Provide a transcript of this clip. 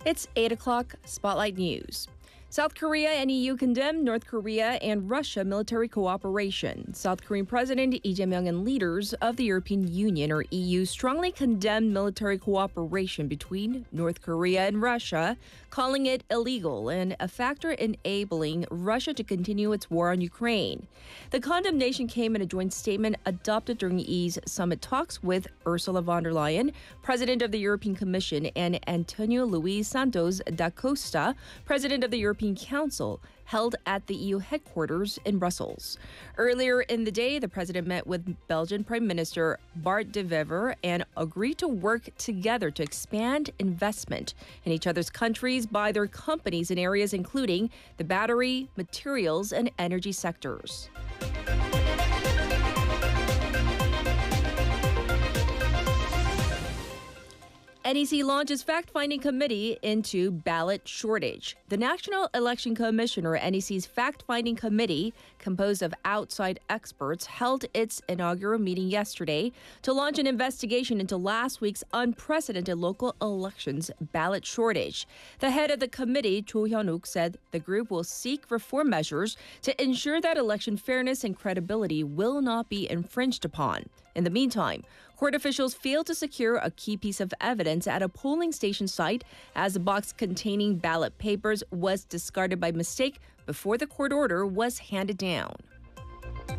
It's 8 o'clock, Spotlight News. South Korea and EU condemn North Korea and Russia military cooperation. South Korean President Lee Jae-myung and leaders of the European Union or EU strongly condemned military cooperation between North Korea and Russia, calling it illegal and a factor enabling Russia to continue its war on Ukraine. The condemnation came in a joint statement adopted during EU's summit talks with Ursula von der Leyen, President of the European Commission, and Antonio Luis Santos da Costa, President of the European Council, held at the EU headquarters in Brussels. Earlier in the day, the president met with Belgian Prime Minister Bart de Wever and agreed to work together to expand investment in each other's countries by their companies in areas including the battery, materials, and energy sectors. NEC launches fact-finding committee into ballot shortage. The National Election Commission, or NEC's fact-finding committee, composed of outside experts, held its inaugural meeting yesterday to launch an investigation into last week's unprecedented local elections ballot shortage. The head of the committee, Cho Hyun-wook, said the group will seek reform measures to ensure that election fairness and credibility will not be infringed upon. In the meantime, court officials failed to secure a key piece of evidence at a polling station site as a box containing ballot papers was discarded by mistake before the court order was handed down.